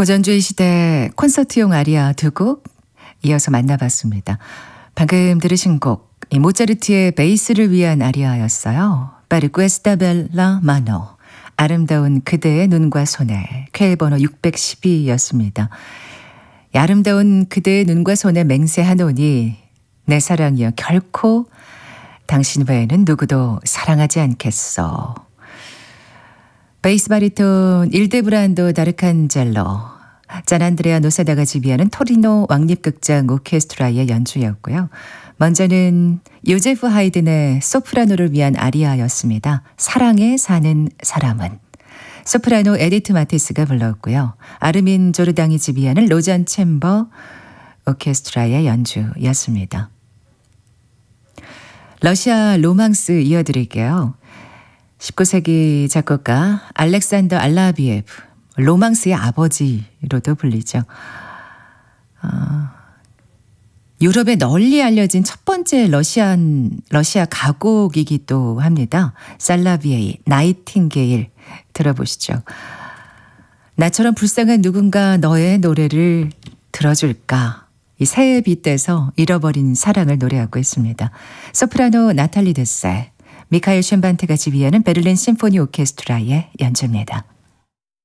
고전주의 시대 콘서트용 아리아 두 곡 이어서 만나봤습니다. 방금 들으신 곡 모차르트의 베이스를 위한 아리아였어요. Per questa bella mano, 아름다운 그대의 눈과 손에, 쾌 번호 612였습니다. 아름다운 그대의 눈과 손에 맹세하노니 내 사랑이여 결코 당신 외에는 누구도 사랑하지 않겠어. 베이스 바리톤 일데브란도 다르칸젤로, 짠안드레아 노사다가 지휘하는 토리노 왕립극장 오케스트라의 연주였고요. 먼저는 요제프 하이든의 소프라노를 위한 아리아였습니다. 사랑에 사는 사람은. 소프라노 에디트 마티스가 불렀고요. 아르민 조르당이 지휘하는 로잔 챔버 오케스트라의 연주였습니다. 러시아 로망스 이어드릴게요. 19세기 작곡가 알렉산더 알라비에프, 로망스의 아버지로도 불리죠. 유럽에 널리 알려진 첫 번째 러시아 가곡이기도 합니다. 살라비에이, 나이팅게일 들어보시죠. 나처럼 불쌍한 누군가 너의 노래를 들어줄까? 이 새에 빗대서 잃어버린 사랑을 노래하고 있습니다. 소프라노 나탈리 데세, 미카엘 셴반테가 지휘하는 베를린 심포니 오케스트라의 연주입니다.